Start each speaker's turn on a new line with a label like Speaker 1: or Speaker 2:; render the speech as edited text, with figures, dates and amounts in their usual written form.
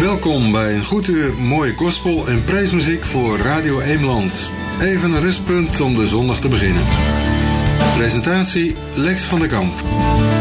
Speaker 1: Welkom bij een goed uur mooie gospel en prijsmuziek voor Radio Eemland. Even een rustpunt om de zondag te beginnen. Presentatie Lex van der Kamp.